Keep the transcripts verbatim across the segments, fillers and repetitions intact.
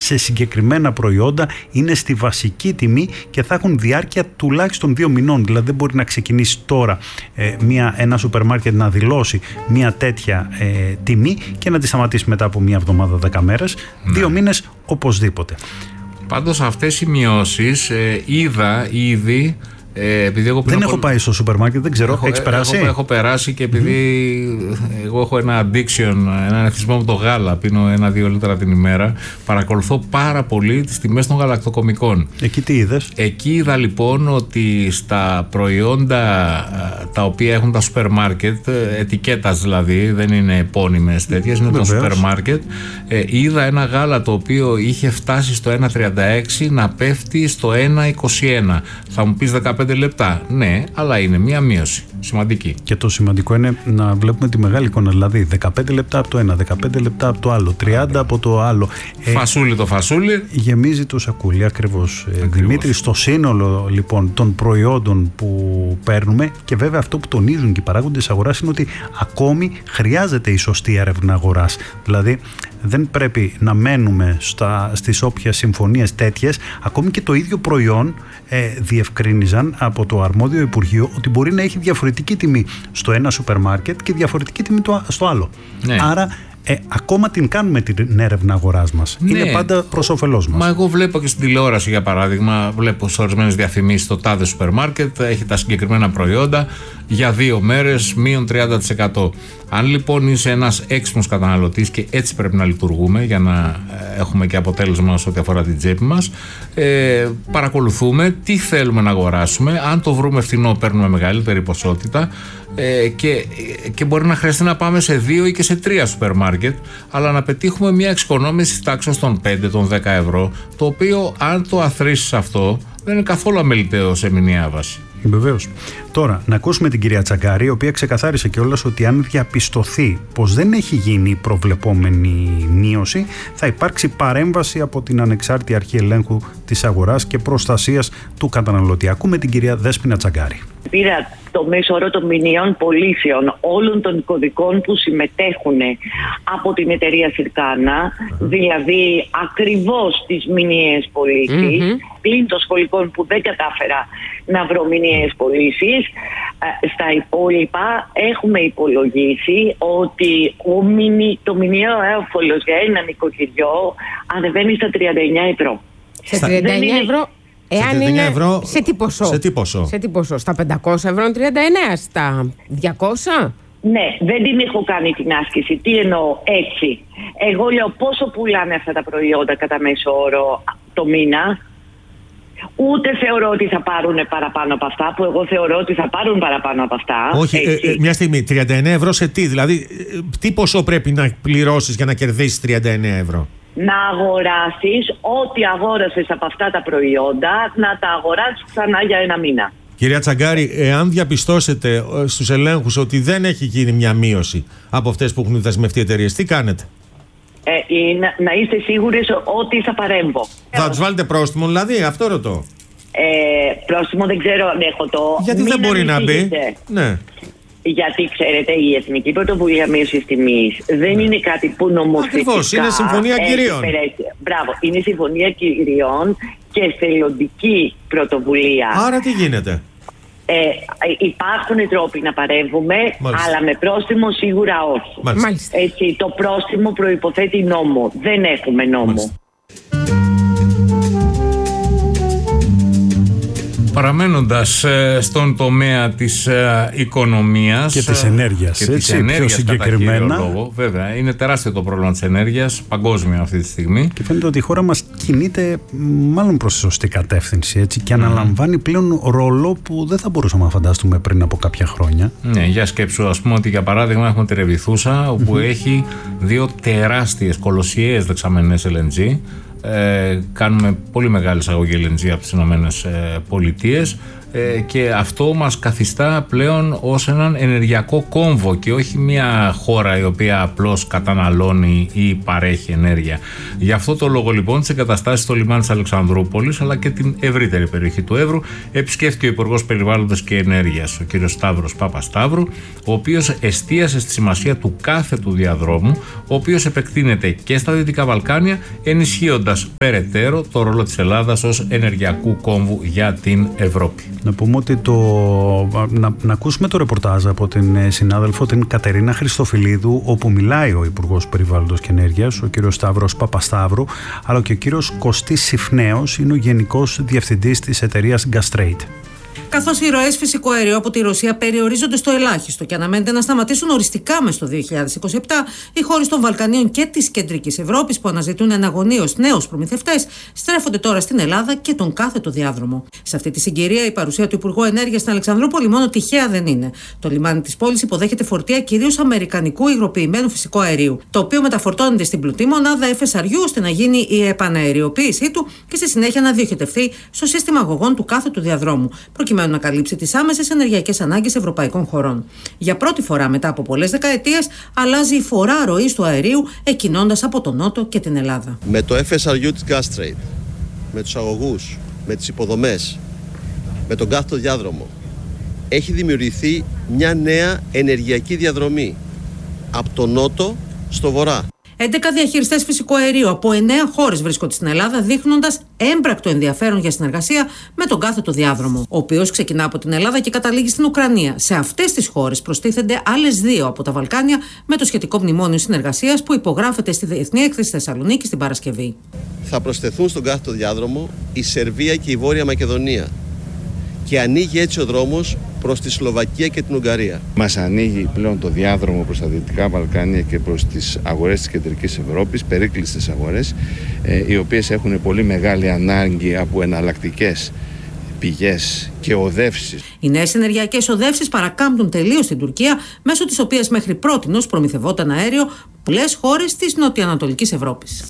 σε συγκεκριμένα προϊόντα είναι στη βασική τιμή και θα έχουν διάρκεια τουλάχιστον δύο μηνών. Δηλαδή δεν μπορεί να ξεκινήσει τώρα ε, μια, ένα σούπερ μάρκετ να δηλώσει μια τέτοια ε, τιμή και να τη σταματήσει μετά από μια εβδομάδα, δέκα μέρες. Ναι. Δύο μήνες οπωσδήποτε. Πάντως αυτές οι μειώσεις ε, είδα ήδη. Ε, επειδή εγώ δεν έχω πολύ... πάει στο σούπερ μάρκετ, δεν ξέρω, έχεις περάσει? Έχω, έχω περάσει και επειδή mm-hmm. εγώ έχω ένα addiction, ένα εθισμό με το γάλα, πίνω ένα-δύο λίτρα την ημέρα, παρακολουθώ πάρα πολύ τις τιμές των γαλακτοκομικών. Εκεί τι είδες? Εκεί είδα λοιπόν ότι στα προϊόντα τα οποία έχουν τα σούπερ μάρκετ, ετικέτας δηλαδή, δεν είναι επώνυμες τέτοιες, είναι το σούπερ μάρκετ, ε, είδα ένα γάλα το οποίο είχε φτάσει στο ένα τριάντα έξι να πέφτει στο ένα είκοσι ένα. Θα μου πεις δεκαπέντε λεπτά. Ναι, αλλά είναι μία μείωση σημαντική. Και το σημαντικό είναι να βλέπουμε τη μεγάλη εικόνα. Δηλαδή δεκαπέντε λεπτά από το ένα, δεκαπέντε λεπτά από το άλλο, τριάντα από το άλλο. Φασούλι το φασούλι. Γεμίζει το σακούλι, ακριβώς. Δημήτρη, στο σύνολο λοιπόν των προϊόντων που παίρνουμε, και βέβαια αυτό που τονίζουν και οι παράγοντες αγοράς είναι ότι ακόμη χρειάζεται η σωστή έρευνα αγοράς. Δηλαδή δεν πρέπει να μένουμε στα, στις όποιες συμφωνίες τέτοιες. Ακόμη και το ίδιο προϊόν ε, διευκρίνιζαν από το αρμόδιο Υπουργείο ότι μπορεί να έχει διαφορετική τιμή στο ένα σούπερ μάρκετ και διαφορετική τιμή στο άλλο. Ναι. Άρα ε, ακόμα την κάνουμε την έρευνα αγοράς μας. Ναι. Είναι πάντα προς όφελός μας. Μα εγώ βλέπω και στην τηλεόραση, για παράδειγμα, βλέπω σε ορισμένες διαφημίσεις το τάδε σούπερ μάρκετ έχει τα συγκεκριμένα προϊόντα για δύο μέρες μείον τριάντα τοις εκατό. Αν λοιπόν είσαι ένας έξυπνος καταναλωτής, και έτσι πρέπει να λειτουργούμε για να έχουμε και αποτέλεσμα σε ό,τι αφορά την τσέπη μας, ε, παρακολουθούμε τι θέλουμε να αγοράσουμε. Αν το βρούμε φθηνό, παίρνουμε μεγαλύτερη ποσότητα ε, και, και μπορεί να χρειαστεί να πάμε σε δύο ή και σε τρία σούπερ μάρκετ, αλλά να πετύχουμε μια εξοικονόμηση τάξης των πέντε, των δέκα ευρώ, το οποίο αν το αθροίσεις αυτό δεν είναι καθόλου αμεληταίο σε μηνιαία βάση. Βεβαίως. Τώρα, να ακούσουμε την κυρία Τσαγκάρη, η οποία ξεκαθάρισε κιόλας ότι αν διαπιστωθεί πως δεν έχει γίνει η προβλεπόμενη μείωση, θα υπάρξει παρέμβαση από την Ανεξάρτητη Αρχή Ελέγχου της Αγοράς και Προστασίας του Καταναλωτή. Ακούμε την κυρία Δέσποινα Τσαγκάρη. Πήρα το μέσο όρο των μηνιαίων πωλήσεων όλων των κωδικών που συμμετέχουν από την εταιρεία Συρκάνα, mm-hmm. δηλαδή ακριβώς τις μηνιαίες πωλήσεις, mm-hmm. πλην των σχολικών που δεν κατάφερα να βρω μηνιαίες πωλήσεις. Στα υπόλοιπα έχουμε υπολογίσει ότι ο μηνι, το μηνιαίο έμφωλος για ένα νοικοκυριό ανεβαίνει στα τριάντα εννιά ευρώ. Σε τριάντα εννιά ευρώ. Εάν είναι ευρώ, σε τι ποσό? Σε τι ποσό? Σε τι ποσό? Στα πεντακόσια ευρώ τριάντα εννέα, στα διακόσια? Ναι, δεν την έχω κάνει την άσκηση. Τι εννοώ? Έτσι. Εγώ λέω πόσο πουλάνε αυτά τα προϊόντα κατά μέσο όρο το μήνα. Ούτε θεωρώ ότι θα πάρουν παραπάνω από αυτά, που εγώ θεωρώ ότι θα πάρουν παραπάνω από αυτά. Όχι, ε, ε, μια στιγμή. τριάντα εννέα ευρώ σε τι? Δηλαδή, τι ποσό πρέπει να πληρώσεις για να κερδίσεις τριάντα εννέα ευρώ? Να αγοράσεις ό,τι αγόρασες από αυτά τα προϊόντα, να τα αγοράσεις ξανά για ένα μήνα. Κυρία Τσαγκάρη, εάν διαπιστώσετε στους ελέγχους ότι δεν έχει γίνει μια μείωση από αυτές που έχουν δεσμευτεί εταιρείες, τι κάνετε? Ε, είναι, να είστε σίγουροι ότι θα παρέμβω. Θα τους βάλετε πρόστιμο, δηλαδή, αυτό ρωτώ. Ε, πρόστιμο δεν ξέρω αν έχω το. Γιατί Μην δεν μπορεί να μπει. Ναι. Γιατί ξέρετε, η Εθνική Πρωτοβουλία Μείωσης Τιμής δεν είναι κάτι που νομοθετικά. Ακριβώς, είναι συμφωνία κυρίων. Μπράβο, είναι συμφωνία κυριών και θελοντική πρωτοβουλία. Άρα τι γίνεται? Ε, υπάρχουν τρόποι να παρέμβουμε, Μάλιστα. αλλά με πρόστιμο σίγουρα όχι. Μάλιστα. Έτσι, το πρόστιμο προϋποθέτει νόμο. Δεν έχουμε νόμο. Μάλιστα. Παραμένοντας ε, στον τομέα της ε, οικονομίας και της ενέργειας, και έτσι, της ενέργειας πιο συγκεκριμένα. Λόγο, βέβαια, είναι τεράστιο το πρόβλημα της ενέργειας, παγκόσμιο αυτή τη στιγμή. Και φαίνεται ότι η χώρα μας κινείται μάλλον προς τη σωστή κατεύθυνση, έτσι, και mm. αναλαμβάνει πλέον ρόλο που δεν θα μπορούσαμε να φανταστούμε πριν από κάποια χρόνια. Ναι, για σκέψου, ας πούμε, ότι για παράδειγμα έχουμε τη Ρεβιθούσα, όπου mm-hmm. έχει δύο τεράστιες, κολοσιαίες δεξαμενές ελ εν τζι. Ε, κάνουμε πολύ μεγάλη εισαγωγή ελ εν τζι από τις Ηνωμένες Πολιτείες. ε, και αυτό μας καθιστά πλέον ως έναν ενεργειακό κόμβο και όχι μια χώρα η οποία απλώς καταναλώνει ή παρέχει ενέργεια. Γι' αυτό το λόγο λοιπόν τις εγκαταστάσεις στο λιμάνι της Αλεξανδρούπολης αλλά και την ευρύτερη περιοχή του Εύρου επισκέφθηκε ο Υπουργός Περιβάλλοντος και Ενέργειας, ο κ. Σταύρος Παπασταύρου, ο οποίος εστίασε στη σημασία του κάθετου διαδρόμου, ο οποίος επεκτείνεται και στα Δυτικά Βαλκάνια, ενισχύοντας περαιτέρω το ρόλο της Ελλάδας ως ενεργειακού κόμβου για την Ευρώπη. Να πούμε ότι το... να, να ακούσουμε το ρεπορτάζ από την συνάδελφο την Κατερίνα Χριστοφιλίδου, όπου μιλάει ο Υπουργός Περιβάλλοντος και Ενέργειας, ο κ. Σταύρος Παπασταύρου, αλλά και ο κ. Κωστής Συφνέος είναι ο Γενικός Διευθυντής της εταιρείας Gastrade. Καθώς οι ροές φυσικού αερίου από τη Ρωσία περιορίζονται στο ελάχιστο και αναμένεται να σταματήσουν οριστικά μες στο δύο χιλιάδες είκοσι επτά, οι χώρες των Βαλκανίων και της Κεντρικής Ευρώπης που αναζητούν εναγωνίως νέους προμηθευτές στρέφονται τώρα στην Ελλάδα και τον κάθετο διάδρομο. Σε αυτή τη συγκυρία, η παρουσία του Υπουργού Ενέργειας στην Αλεξανδρούπολη μόνο τυχαία δεν είναι. Το λιμάνι της πόλης υποδέχεται φορτία κυρίως αμερικανικού υγροποιημένου φυσικού αερίου, το οποίο μεταφορτώνεται στην πλουτή μονάδα εφ ες αρ γιου ώστε να γίνει η επαναεριοποίησή του και στη συνέχεια να διοχετευτεί στο σύστημα αγωγών του κάθετου διαδρόμου, προκειμένου να καλύψει τις άμεσες ενεργειακές ανάγκες ευρωπαϊκών χωρών. Για πρώτη φορά μετά από πολλές δεκαετίες, αλλάζει η φορά ροής του αερίου, εκκινώντας από τον Νότο και την Ελλάδα. Με το εφ ες αρ γιου της Gastrade, με τους αγωγούς, με τις υποδομές, με τον κάθετο διάδρομο, έχει δημιουργηθεί μια νέα ενεργειακή διαδρομή από τον Νότο στο Βορρά. έντεκα διαχειριστές φυσικού αερίου από εννέα χώρες βρίσκονται στην Ελλάδα, δείχνοντας έμπρακτο ενδιαφέρον για συνεργασία με τον κάθετο διάδρομο, ο οποίος ξεκινά από την Ελλάδα και καταλήγει στην Ουκρανία. Σε αυτές τις χώρες προστίθενται άλλες δύο από τα Βαλκάνια με το σχετικό μνημόνιο συνεργασίας που υπογράφεται στη Διεθνή Έκθεση Θεσσαλονίκη την Παρασκευή. Θα προσθεθούν στον κάθετο διάδρομο η Σερβία και η Βόρεια Μακεδονία και ανοίγει έτσι ο δρόμος προς τη Σλοβακία και την Ουγγαρία. Μας ανοίγει πλέον το διάδρομο προς τα Δυτικά Βαλκάνια και προς τις αγορές της Κεντρικής Ευρώπης, περίκλειστες αγορές, ε, οι οποίες έχουν πολύ μεγάλη ανάγκη από εναλλακτικές πηγές και οδεύσεις. Οι νέες ενεργειακές οδεύσεις παρακάμπτουν τελείως την Τουρκία, μέσω της οποίας μέχρι πρότινος προμηθευόταν αέριο πολλές χώρες της νοτιοανατολικής Ευρώπης.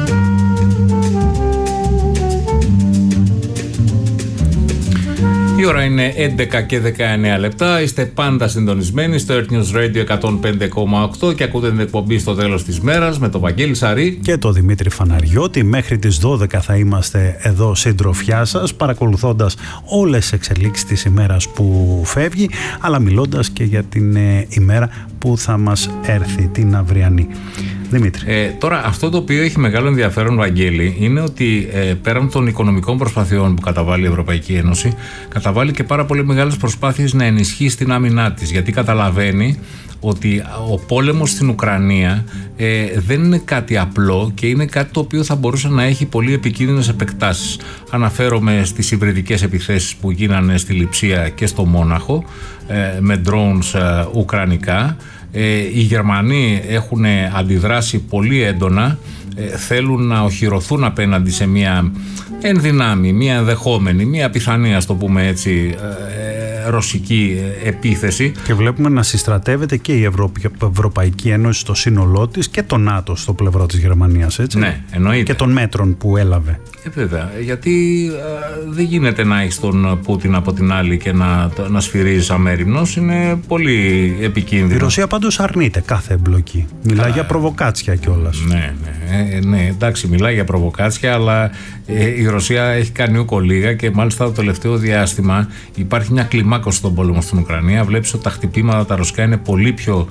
Η ώρα είναι έντεκα και δεκαεννέα λεπτά. Είστε πάντα συντονισμένοι στο Earth News Radio εκατόν πέντε κόμμα οκτώ και ακούτε την εκπομπή στο τέλος της μέρας με τον Βαγγέλη Σαρή και τον Δημήτρη Φαναριώτη. Μέχρι τις δώδεκα θα είμαστε εδώ συντροφιά σας, παρακολουθώντας όλες τις εξελίξεις της ημέρας που φεύγει, αλλά μιλώντας και για την ε, ημέρα που θα μας έρθει, την αυριανή. Δημήτρη. Ε, τώρα, αυτό το οποίο έχει μεγάλο ενδιαφέρον, Βαγγέλη, είναι ότι ε, πέραν των οικονομικών προσπαθειών που καταβάλει η Ευρωπαϊκή Ένωση, καταβάλει και πάρα πολύ μεγάλες προσπάθειες να ενισχύσει την άμυνά της. Γιατί καταλαβαίνει ότι ο πόλεμος στην Ουκρανία ε, δεν είναι κάτι απλό και είναι κάτι το οποίο θα μπορούσε να έχει πολύ επικίνδυνες επεκτάσεις. Αναφέρομαι στις υβριδικές επιθέσεις που γίνανε στη Λειψία και στο Μόναχο ε, με drones ε, ουκρανικά. Ε, οι Γερμανοί έχουν αντιδράσει πολύ έντονα, ε, θέλουν να οχυρωθούν απέναντι σε μια ενδυνάμει, μια ενδεχόμενη, μια πιθανή, ας το πούμε έτσι, ε, ρωσική επίθεση. Και βλέπουμε να συστρατεύεται και η Ευρωπη... Ευρωπαϊκή Ένωση στο σύνολό της και το ΝΑΤΟ στο πλευρό της Γερμανίας, έτσι. Ναι, εννοείται. Και των μέτρων που έλαβε. Ε, βέβαια, γιατί ε, δεν γίνεται να έχεις τον Πούτιν από την άλλη και να, να σφυρίζεις αμέριμνος, είναι πολύ επικίνδυνο. Η Ρωσία πάντως αρνείται κάθε εμπλοκή. Μιλάει για προβοκάτσια κιόλας. Ναι, ναι, ε, ναι, εντάξει, μιλάει για προβοκάτσια, αλλά ε, η Ρωσία έχει κάνει ούκο λίγα και μάλιστα το τελευταίο διάστημα υπάρχει μια κλιμάκωση στον πόλεμο στην Ουκρανία. Βλέπεις ότι τα χτυπήματα τα ρωσικά είναι πολύ πιο,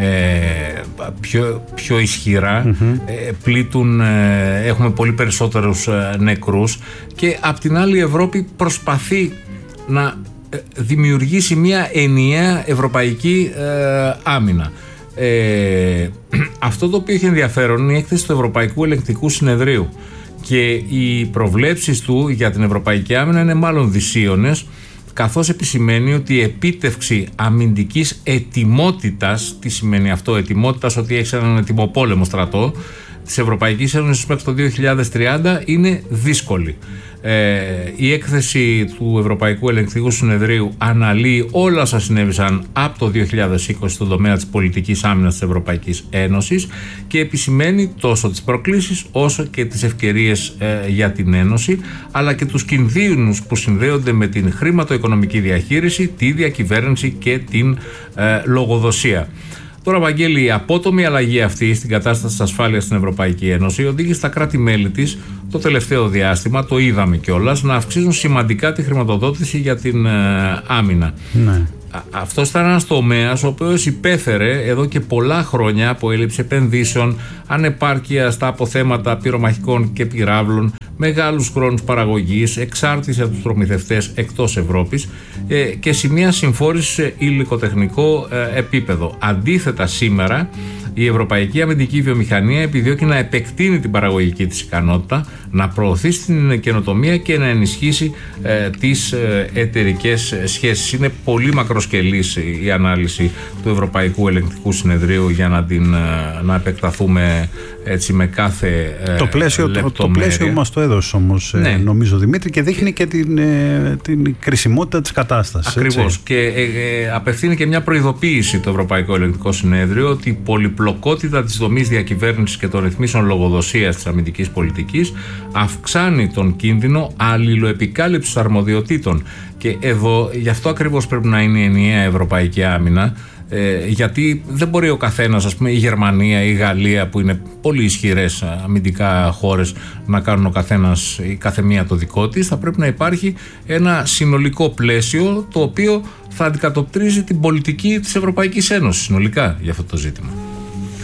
ε, πιο, πιο ισχυρά, mm-hmm. ε, πλήττουν, ε, έχουμε πολύ περισσότερους ε, νεκρούς και απ' την άλλη η Ευρώπη προσπαθεί να δημιουργήσει μια ενιαία ευρωπαϊκή ε, άμυνα. Ε, αυτό το οποίο έχει ενδιαφέρον είναι η έκθεση του Ευρωπαϊκού Ελεγκτικού Συνεδρίου και οι προβλέψεις του για την ευρωπαϊκή άμυνα είναι μάλλον δυσίωνες, καθώς επισημαίνει ότι η επίτευξη αμυντικής ετοιμότητας, τι σημαίνει αυτό, ετοιμότητας, ότι έχεις έναν ετοιμοπόλεμο στρατό, της Ευρωπαϊκής Ένωσης μέχρι το δύο χιλιάδες τριάντα είναι δύσκολη. Ε, η έκθεση του Ευρωπαϊκού Ελεγκτικού Συνεδρίου αναλύει όλα όσα συνέβησαν από το δύο χιλιάδες είκοσι στον τομέα της πολιτικής άμυνας της Ευρωπαϊκής Ένωσης και επισημαίνει τόσο τις προκλήσεις όσο και τις ευκαιρίες ε, για την Ένωση, αλλά και τους κινδύνους που συνδέονται με την χρηματοοικονομική διαχείριση, τη διακυβέρνηση και την ε, λογοδοσία. Τώρα, Βαγγέλη, η απότομη αλλαγή αυτή στην κατάσταση της ασφάλειας στην Ευρωπαϊκή Ένωση οδήγησε τα κράτη-μέλη της το τελευταίο διάστημα, το είδαμε κιόλας, να αυξήσουν σημαντικά τη χρηματοδότηση για την ε, άμυνα. Ναι. Αυτό ήταν ένας τομέας ο οποίος υπέφερε εδώ και πολλά χρόνια από έλλειψη επενδύσεων, ανεπάρκεια στα αποθέματα πυρομαχικών και πυράβλων, μεγάλους χρόνους παραγωγής, εξάρτηση από τους προμηθευτές εκτός Ευρώπης ε, και σημεία συμφόρησης σε υλικοτεχνικό ε, επίπεδο. Αντίθετα, σήμερα η ευρωπαϊκή αμυντική βιομηχανία επιδιώκει να επεκτείνει την παραγωγική της ικανότητα, να προωθήσει την καινοτομία και να ενισχύσει ε, τις ε, εταιρικές σχέσεις. Είναι πολύ μακροσκελής η ανάλυση του Ευρωπαϊκού Ελεγκτικού Συνεδρίου για να, την, να επεκταθούμε έτσι με κάθε ε, το πλαίσιο, το, το πλαίσιο μας το έδωσε όμως, ναι. ε, νομίζω, Δημήτρη, και δείχνει και την, ε, την κρισιμότητα της κατάστασης. Ακριβώς. Έτσι. Και ε, ε, απευθύνει και μια προειδοποίηση το Ευρωπαϊκό Ελεγκτικό Συνέδριο ότι η πολυπλοκότητα της δομής διακυβέρνησης και των ρυθμίσεων λογοδοσίας της αμυντικής πολιτικής αυξάνει τον κίνδυνο αλληλοεπικάλυψης αρμοδιοτήτων. Και εδώ γι' αυτό ακριβώς πρέπει να είναι η ενιαία ευρωπαϊκή άμυνα. Ε, γιατί δεν μπορεί ο καθένας, ας πούμε η Γερμανία ή η Γαλλία, που είναι πολύ ισχυρές αμυντικά χώρες, να κάνουν ο καθένας η καθεμία το δικό της. Θα πρέπει να υπάρχει ένα συνολικό πλαίσιο το οποίο θα αντικατοπτρίζει την πολιτική της Ευρωπαϊκής Ένωσης συνολικά για αυτό το ζήτημα.